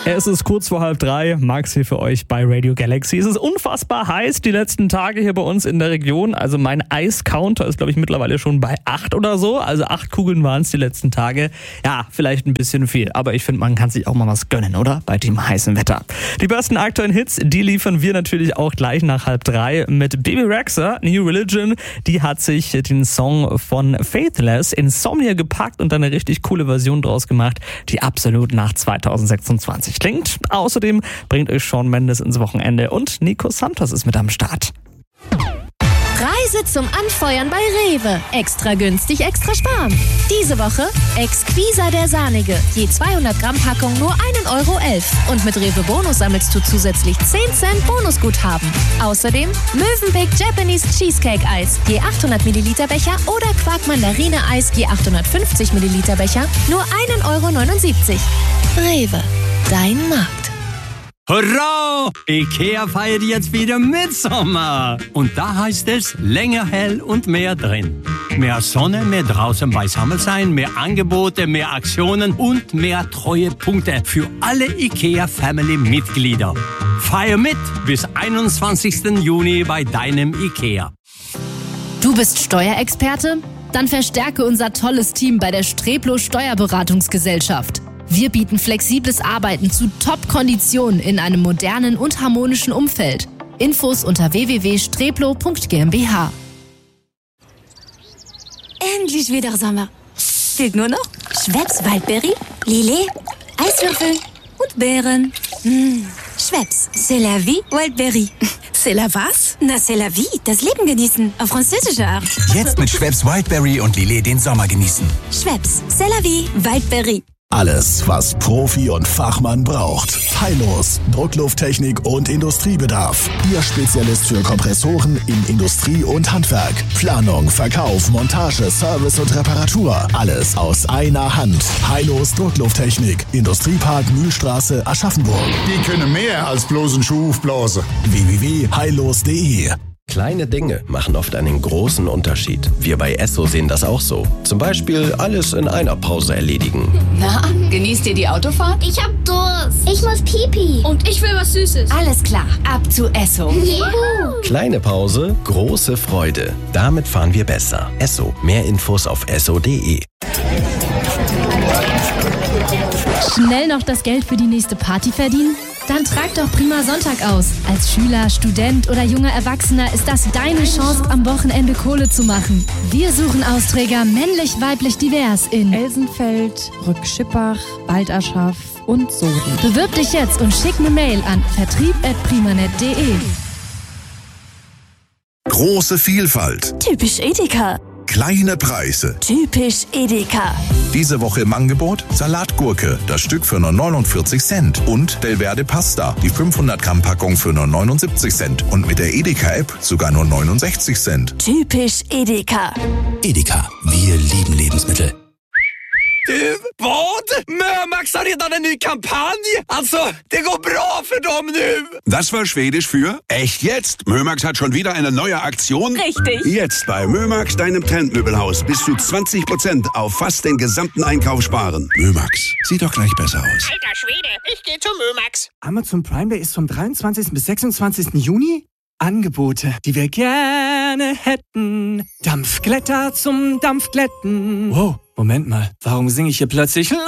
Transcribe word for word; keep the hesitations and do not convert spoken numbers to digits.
Es ist kurz vor halb drei. Max hier für euch bei Radio Galaxy. Es ist unfassbar heiß die letzten Tage hier bei uns in der Region. Also mein Eiscounter ist, glaube ich, mittlerweile schon bei acht oder so. Also acht Kugeln waren es die letzten Tage. Ja, vielleicht ein bisschen viel. Aber ich finde, man kann sich auch mal was gönnen, oder? Bei dem heißen Wetter. Die besten aktuellen Hits, die liefern wir natürlich auch gleich nach halb drei mit Bebe Rexha, New Religion. Die hat sich den Song von Faithless, Insomnia, gepackt und dann eine richtig coole Version draus gemacht, die absolut nach zweitausendsechsundzwanzig klingt. Außerdem bringt euch Shawn Mendes ins Wochenende und Nico Santos ist mit am Start. Reise zum Anfeuern bei Rewe. Extra günstig, extra sparen. Diese Woche Exquisa der Sahnige. Je zweihundert Gramm Packung nur ein Euro elf. Und mit Rewe Bonus sammelst du zusätzlich zehn Cent Bonusguthaben. Außerdem Mövenpick Japanese Cheesecake Eis. Je achthundert Milliliter Becher oder Quark Mandarine Eis. Je achthundertfünfzig Milliliter Becher nur ein Euro neunundsiebzig. Rewe. Dein Markt. Hurra! Ikea feiert jetzt wieder Mitsommer. Und da heißt es länger hell und mehr drin. Mehr Sonne, mehr draußen beisammen sein, mehr Angebote, mehr Aktionen und mehr Treuepunkte für alle Ikea-Family-Mitglieder. Feier mit bis einundzwanzigsten Juni bei deinem Ikea. Du bist Steuerexperte? Dann verstärke unser tolles Team bei der Streplo Steuerberatungsgesellschaft. Wir bieten flexibles Arbeiten zu Top-Konditionen in einem modernen und harmonischen Umfeld. Infos unter w w w punkt streplo punkt g m b h. Endlich wieder Sommer. Fehlt nur noch Schweppes Waldberry, Lillet, Eiswürfel und Beeren. Mmh. Schweppes, c'est la vie, Waldberry. C'est la was? Na, c'est la vie, das Leben genießen, auf französische Art. Jetzt mit Schweppes Wildberry und Lillet den Sommer genießen. Schweppes, c'est la vie, Waldberry. Alles, was Profi und Fachmann braucht. Heilos, Drucklufttechnik und Industriebedarf. Ihr Spezialist für Kompressoren in Industrie und Handwerk. Planung, Verkauf, Montage, Service und Reparatur. Alles aus einer Hand. Heilos Drucklufttechnik. Industriepark Mühlstraße, Aschaffenburg. Die können mehr als bloßen Schuh aufblasen. w w w punkt heilos punkt de. Kleine Dinge machen oft einen großen Unterschied. Wir bei Esso sehen das auch so. Zum Beispiel alles in einer Pause erledigen. Na, genießt ihr die Autofahrt? Ich hab Durst. Ich muss Pipi. Und ich will was Süßes. Alles klar, ab zu Esso. Juhu. Kleine Pause, große Freude. Damit fahren wir besser. Esso. Mehr Infos auf esso punkt de. Schnell noch das Geld für die nächste Party verdienen? Dann trag doch Prima Sonntag aus. Als Schüler, Student oder junger Erwachsener ist das deine Chance, am Wochenende Kohle zu machen. Wir suchen Austräger männlich, weiblich, divers in Elsenfeld, Rückschippach, Baldaschaf und Soden. Bewirb dich jetzt und schick eine Mail an vertrieb at primanet punkt de. Große Vielfalt. Typisch Edeka. Kleine Preise. Typisch Edeka. Diese Woche im Angebot Salatgurke, das Stück für nur neunundvierzig Cent. Und Delverde Pasta, die fünfhundert Gramm Packung für nur neunundsiebzig Cent. Und mit der Edeka-App sogar nur neunundsechzig Cent. Typisch Edeka. Edeka, wir lieben Lebensmittel. Du, vad? Mömax har redan en ny kampanj. Alltså, det går bra för dem nu. Das war Schwedisch für echt jetzt. Mömax hat schon wieder eine neue Aktion. Richtig. Jetzt bei Mömax, deinem Trendmöbelhaus, bis zu zwanzig Prozent auf fast den gesamten Einkauf sparen. Mömax, sieht doch gleich besser aus. Alter Schwede, ich gehe zum Mömax. Amazon Prime Day ist vom dreiundzwanzigsten bis sechsundzwanzigsten Juni. Angebote, die wir gerne hätten. Dampfglätter zum Dampfglätten. Wow, Moment mal, warum singe ich hier plötzlich